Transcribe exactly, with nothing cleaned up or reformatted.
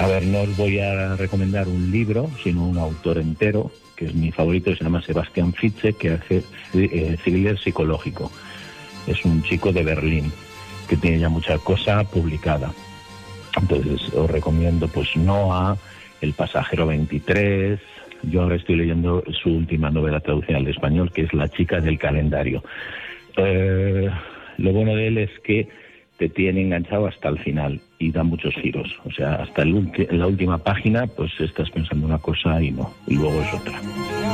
A ver, no os voy a recomendar un libro, sino un autor entero, que es mi favorito, se llama Sebastian Fichte, que hace eh, thriller psicológico. Es un chico de Berlín, que tiene ya mucha cosa publicada. Entonces os recomiendo pues Noah, El pasajero veintitrés. Yo ahora estoy leyendo su última novela traducida al español, que es La chica del calendario. Eh, lo bueno de él es que te tiene enganchado hasta el final y da muchos giros. O sea, hasta el ulti- en la última página pues estás pensando una cosa y no, y luego es otra.